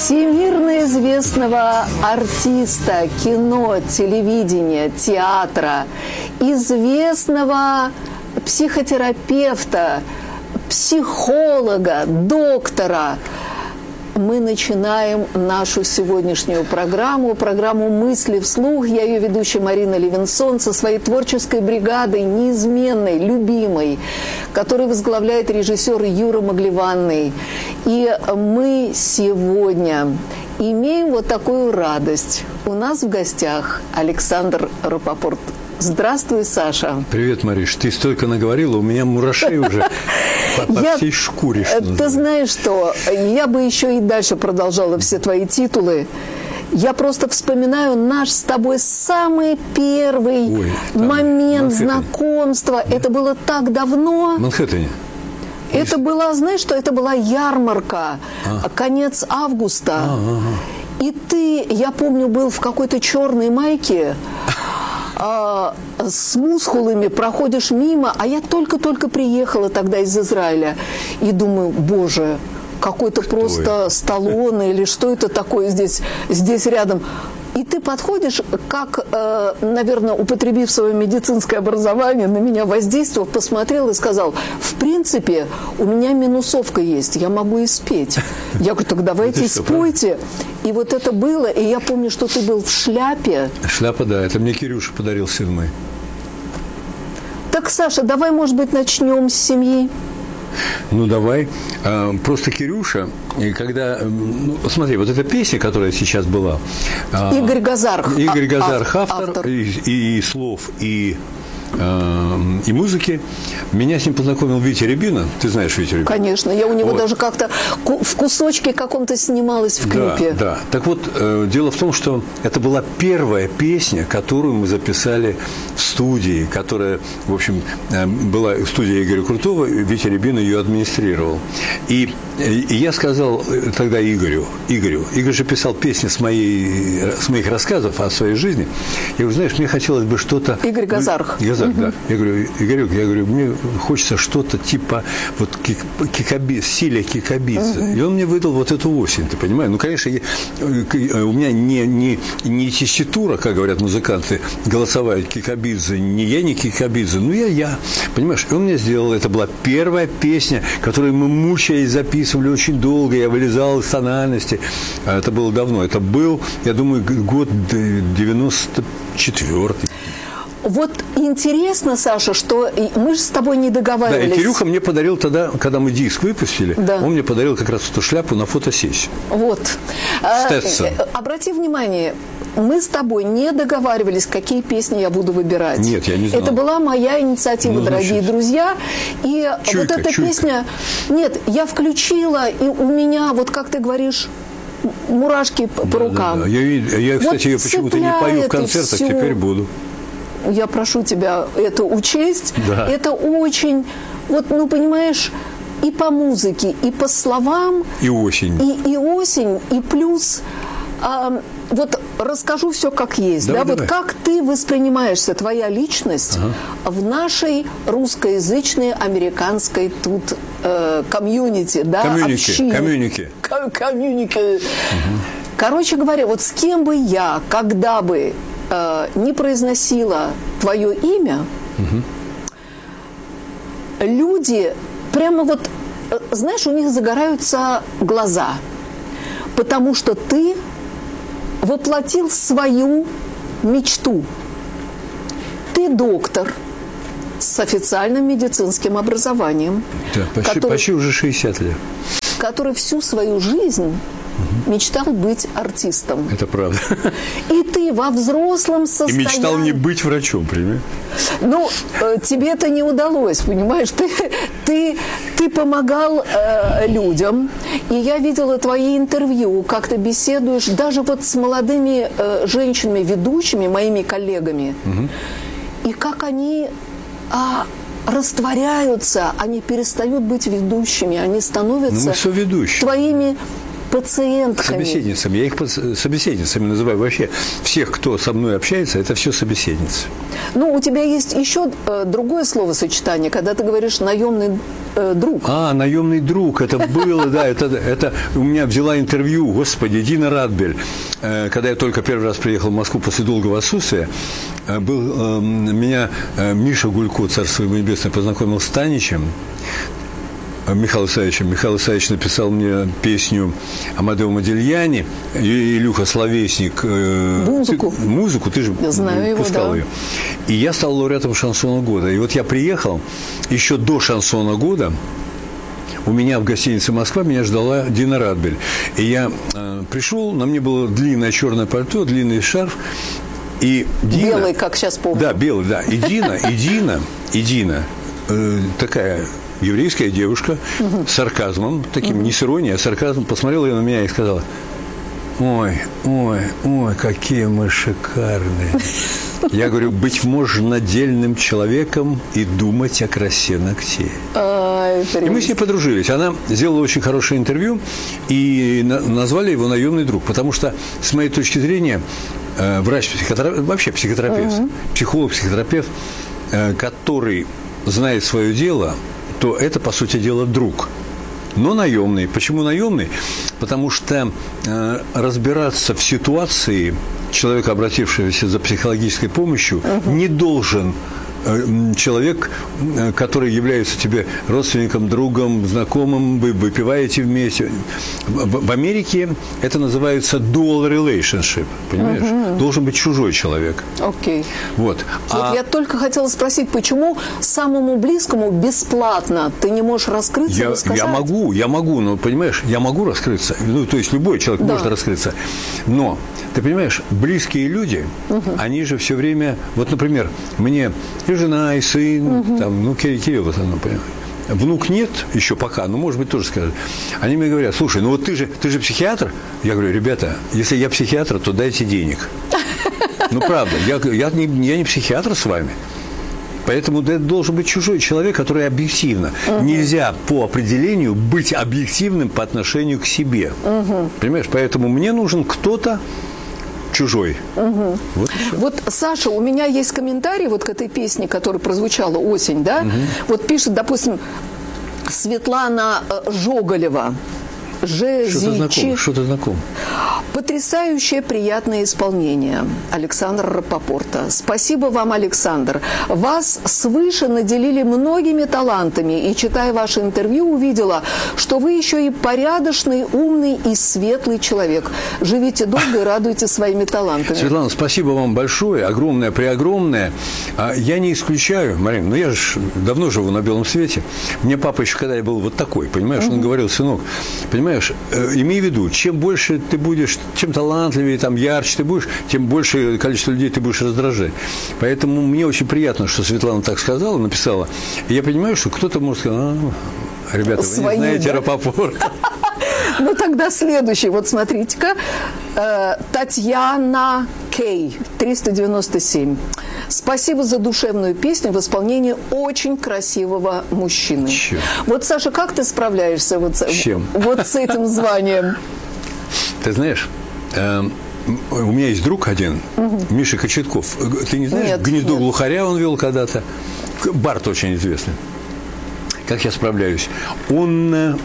всемирно известного артиста кино, телевидения, театра, известного психотерапевта, психолога, доктора. Мы начинаем нашу сегодняшнюю программу «Мысли вслух». Я ее ведущая Марина Левинсон со своей творческой бригадой, неизменной, любимой, которую возглавляет режиссер Юра Маглеванный. И мы сегодня имеем вот такую радость. У нас в гостях Александр Рапопорт. Здравствуй, Саша. Привет, Мариш. Ты столько наговорила, у меня мурашей уже по всей шкуре. Ты знаешь что, я бы еще и дальше продолжала все твои титулы. Я просто вспоминаю наш с тобой самый первый момент знакомства. Это было так давно. В Манхэттене. Это была, знаешь что, это была ярмарка, конец августа. И ты, я помню, был в какой-то черной майке, с мускулами, проходишь мимо, а я только-только приехала тогда из Израиля и думаю, боже, какой-то просто Сталлоне или что это такое здесь рядом. И ты подходишь, как, наверное, употребив свое медицинское образование, на меня воздействовал, посмотрел и сказал, в принципе, у меня минусовка есть, я могу и спеть. Я говорю, так давайте спойте. И вот это было, и я помню, что ты был в шляпе. Шляпа, да, это мне Кирюша подарил, сын мой. Так, Саша, давай, может быть, начнем с семьи. Ну, давай. Просто Кирюша, и когда... Ну, смотри, вот эта песня, которая сейчас была... Игорь Газарх. Игорь Газарх автор. И слов, и музыки. Меня с ним познакомил Витя Рябина. Ты знаешь Витю Рябина? Конечно. Я у него даже как-то в кусочке каком-то снималась в клипе. Да. Так вот, дело в том, что это была первая песня, которую мы записали в студии, которая, в общем, была в студии Игоря Крутого, Витя Рябин ее администрировал. И я сказал тогда Игорь же писал песни с моих рассказов о своей жизни. Я говорю, знаешь, мне хотелось бы что-то... Игорь Газарх. Да. Я говорю, Игорек, мне хочется что-то типа вот стиля Кикабидзе. И он мне выдал вот эту осень, ты понимаешь? Ну, конечно, у меня не тесситура, как говорят музыканты, голосовая Кикабидзе, не я, не Кикабидзе, ну я. Понимаешь? И он мне сделал, это была первая песня, которую мы мучаясь записывали очень долго, я вылезал из тональности. Это было давно. Это был, я думаю, год 94-й. Вот интересно, Саша, что мы же с тобой не договаривались. Да, и Кирюха мне подарил тогда, когда мы диск выпустили, он мне подарил как раз эту шляпу на фотосессию. Вот. Обрати внимание, мы с тобой не договаривались, какие песни я буду выбирать. Нет, я не знал. Это была моя инициатива, дорогие друзья. И вот эта песня... Нет, я включила, и у меня, вот как ты говоришь... мурашки по рукам. Да. Я, кстати, ее почему-то не пою в концертах, теперь буду. Я прошу тебя это учесть. Да. Это очень, вот, ну, понимаешь, и по музыке, и по словам. И осень. И осень, и плюс... вот расскажу все как есть. Давай. Вот как ты воспринимаешься, твоя личность в нашей русскоязычной, американской тут комьюнити, да, общине. Комьюнити. Короче говоря, вот с кем бы я, когда бы не произносила твое имя, люди прямо вот, знаешь, у них загораются глаза, потому что ты воплотил свою мечту. Ты доктор с официальным медицинским образованием. Да, почти уже 60 лет. Который всю свою жизнь мечтал быть артистом. Это правда. И ты во взрослом состоянии... И мечтал не быть врачом, понимаешь? Ну, тебе это не удалось, понимаешь? Ты помогал людям, и я видела твои интервью, как ты беседуешь даже вот с молодыми женщинами, ведущими, моими коллегами, и как они растворяются, они перестают быть ведущими, они становятся твоими пациентками. Собеседницами. Я их собеседницами называю вообще. Всех, кто со мной общается, это все собеседницы. Ну, у тебя есть еще другое словосочетание, когда ты говоришь «наемный друг». Наемный друг, это было, да, это у меня взяла интервью, господи, Дина Радбель, когда я только первый раз приехал в Москву после долгого отсутствия, меня Миша Гулько, царство ему небесное, познакомил с Таничем, Михаилом Исаевичем. Михаил Исаевич написал мне песню Амадео Модильяни, Илюха Словесник. Музыку, ты же знаю пускал его, да. ее. И я стал лауреатом шансона года. И вот я приехал, еще до шансона года, у меня в гостинице «Москва» меня ждала Дина Радбель. И я пришел, на мне было длинное черное пальто, длинный шарф. И Дина, белый, как сейчас помню. Да, белый, да. И Дина, такая еврейская девушка с сарказмом, таким не с иронией, а сарказмом, посмотрела на меня и сказала: ой, какие мы шикарные. Я говорю, быть можно дельным человеком и думать о красе ногтей. И мы с ней подружились. Она сделала очень хорошее интервью и назвали его «Наемный друг», потому что, с моей точки зрения, вообще психотерапевт, психолог-психотерапевт, который знает свое дело, то это, по сути дела, друг. Но наемный. Почему наемный? Потому что разбираться в ситуации человека, обратившегося за психологической помощью, не должен человек, который является тебе родственником, другом, знакомым, вы выпиваете вместе. В Америке это называется dual relationship, понимаешь? Должен быть чужой человек. Окей. Вот. Я только хотела спросить, почему самому близкому бесплатно ты не можешь раскрыться, рассказать? Я могу, но, понимаешь, я могу раскрыться. Ну, то есть любой человек может раскрыться. Но, ты понимаешь, близкие люди, они же все время... Вот, например, мне и жена, и сын, там, Кирилл в основном, понимаешь. Внук нет еще пока, но, может быть, тоже скажет. Они мне говорят: слушай, ну вот ты же психиатр? Я говорю: ребята, если я психиатр, то дайте денег. Ну, правда, я не психиатр с вами. Поэтому это должен быть чужой человек, который объективно. Нельзя по определению быть объективным по отношению к себе. Понимаешь? Поэтому мне нужен кто-то чужой. Вот, Саша, у меня есть комментарий вот к этой песне, которая прозвучала «Осень», да? Вот пишет, допустим, Светлана Жоголева. Что-то знакомо. Потрясающее приятное исполнение Александра Рапопорта. Спасибо вам, Александр. Вас свыше наделили многими талантами, и, читая ваше интервью, увидела, что вы еще и порядочный, умный и светлый человек. Живите долго и радуйте своими талантами. Светлана, спасибо вам большое, огромное, преогромное. Я не исключаю, Марина, но я же давно живу на белом свете. Мне папа еще, когда я был вот такой, понимаешь, он говорил: сынок, понимаешь, имей в виду, чем больше ты будешь, чем талантливее, там, ярче ты будешь, тем большее количество людей ты будешь раздражать. Поэтому мне очень приятно, что Светлана так сказала, написала. И я понимаю, что кто-то может сказать: ребята, вы не знаете Рапопорта. Ну, тогда следующий. Вот смотрите-ка. Татьяна Кей, 397. Спасибо за душевную песню в исполнении очень красивого мужчины. Чем? Вот, Саша, как ты справляешься вот с этим званием? Ты знаешь, у меня есть друг один, Миша Кочетков. Ты не знаешь? Нет, «Гнездо глухаря» он вел когда-то. Бард очень известный. Как я справляюсь? Он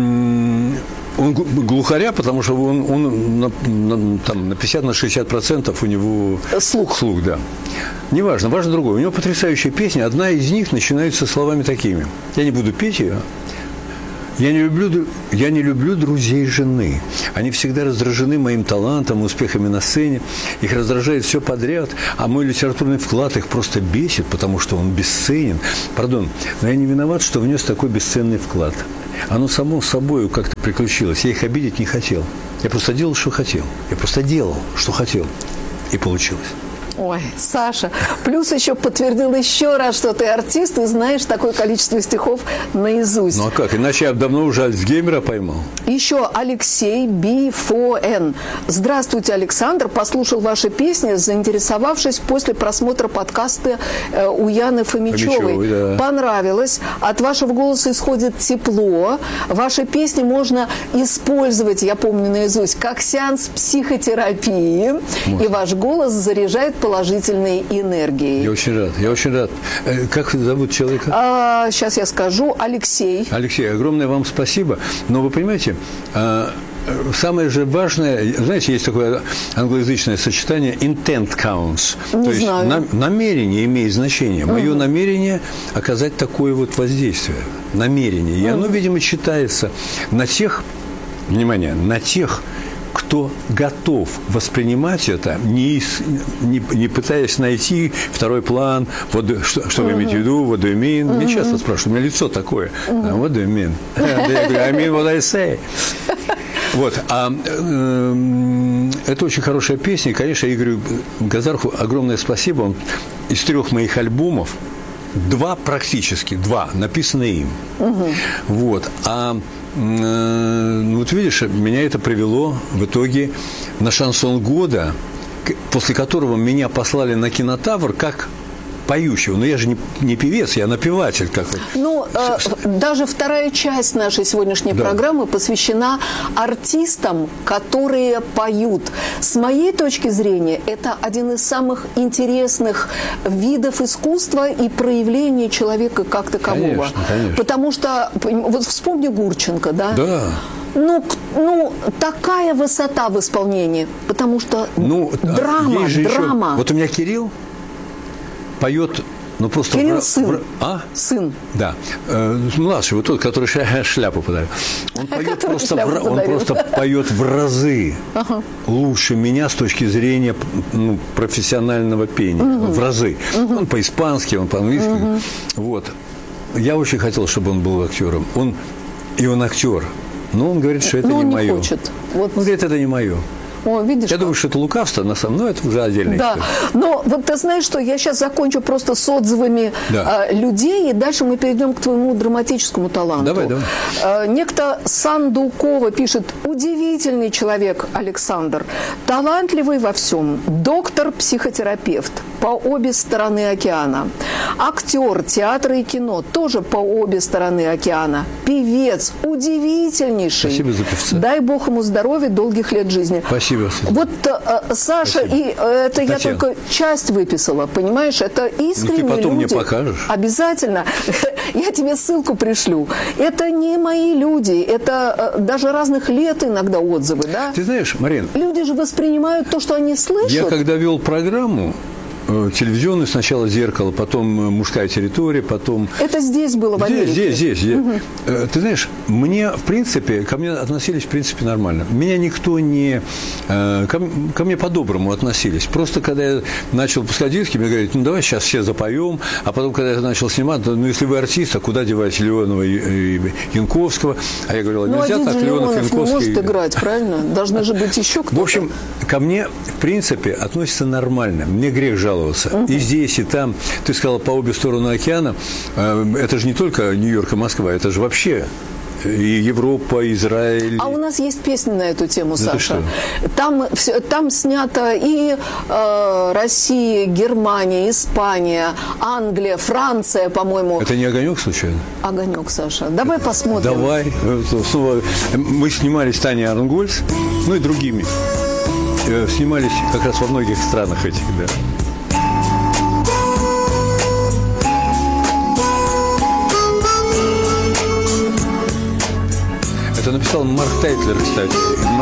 глухаря, потому что он на 50-60% у него слух, да. Неважно, важно другое. У него потрясающая песня. Одна из них начинается словами такими. Я не буду петь ее. Я не люблю друзей жены. Они всегда раздражены моим талантом, успехами на сцене. Их раздражает все подряд, а мой литературный вклад их просто бесит, потому что он бесценен. Пардон, но я не виноват, что внес такой бесценный вклад. Оно само собой как-то приключилось. Я их обидеть не хотел. Я просто делал, что хотел. Я просто делал, что хотел. И получилось. Ой, Саша, плюс еще подтвердил еще раз, что ты артист и знаешь такое количество стихов наизусть. Ну а как? Иначе я давно уже Альцгеймера поймал. Еще Алексей B4N. Здравствуйте, Александр. Послушал ваши песни, заинтересовавшись после просмотра подкаста у Яны Фомичевой. Да. Понравилось. От вашего голоса исходит тепло. Ваши песни можно использовать, я помню наизусть, как сеанс психотерапии. И ваш голос заряжает положительной энергией. Я очень рад. Как зовут человека? Сейчас я скажу. Алексей. Алексей, огромное вам спасибо. Но вы понимаете, самое же важное, знаете, есть такое англоязычное сочетание intent counts. То есть намерение имеет значение. Мое намерение оказать такое вот воздействие. Намерение. И оно, видимо, читается на тех, внимание, на тех, кто готов воспринимать это, не пытаясь найти второй план, вот, что вы имеете в виду, what do you mean? Меня часто спрашивают, у меня лицо такое, what do you mean? Я говорю, I mean what I say. Вот, это очень хорошая песня, и, конечно, Игорю Газарху огромное спасибо, он из 3 моих альбомов, 2 написаны им. Вот, вот видишь, меня это привело в итоге на шансон года, после которого меня послали на Кинотавр как поющего. Но я же не певец, я напеватель. Даже вторая часть нашей сегодняшней программы посвящена артистам, которые поют. С моей точки зрения, это один из самых интересных видов искусства и проявления человека как такового. Конечно. Потому что, вот вспомни Гурченко, да? Да. Такая высота в исполнении, потому что драма. Еще, вот у меня Кирилл поет, просто... Кирилл сын. Сын. Да. Младший, вот тот, который шляпу подарил. Он поет просто поет в разы лучше меня с точки зрения профессионального пения. В разы. Он по-испански, он по-английски. Вот. Я очень хотел, чтобы он был актером. Он актер. Но он говорит, что это не мое. Он хочет. Он говорит, это не мое. Видишь, я думаю, что это лукавство, на самом деле, это уже отдельная история. Но вот ты знаешь, что я сейчас закончу просто с отзывами людей, и дальше мы перейдем к твоему драматическому таланту. Давай. Некто Сандукова пишет: удивительный человек Александр, талантливый во всем, доктор-психотерапевт по обе стороны океана, актер театра и кино тоже по обе стороны океана, певец удивительнейший. Спасибо за певца. Дай Бог ему здоровья, долгих лет жизни. Спасибо. Вот, Саша, спасибо. И это Татьяна. Я только часть выписала, понимаешь? Это искренние ты потом люди. мне покажешь. Обязательно. Я тебе ссылку пришлю. Это не мои люди, это даже разных лет иногда отзывы, да? Ты знаешь, Марин... Люди же воспринимают то, что они слышат. Я когда вел программу, телевизионную, сначала «Зеркало», потом «Мужская территория», потом... Это здесь было, в Америке? Здесь. Ты знаешь, ко мне относились, в принципе, нормально. Меня никто не... Ко мне по-доброму относились. Просто, когда я начал пускать диски, мне говорят, давай сейчас все запоем, а потом, когда я начал снимать, если вы артист, а куда девать Леонова и Янковского? А я говорил, нельзя так, Леонов, Янковский... не может играть, правильно? Должны же быть еще кто-то. В общем, ко мне, в принципе, относятся нормально. Мне грех жаловаться. И здесь, и там. Ты сказала, по обе стороны океана. Это же не только Нью-Йорк и Москва, это же вообще и Европа, Израиль. А у нас есть песни на эту тему, да, Саша. Там снято и Россия, Германия, Испания, Англия, Франция, по-моему. Это не «Огонек» случайно? «Огонек», Саша. Давай посмотрим. Давай. Мы снимались с Таней Арнгольц, и другими. Снимались как раз во многих странах этих, да. Это написал Марк Тайтлер, кстати.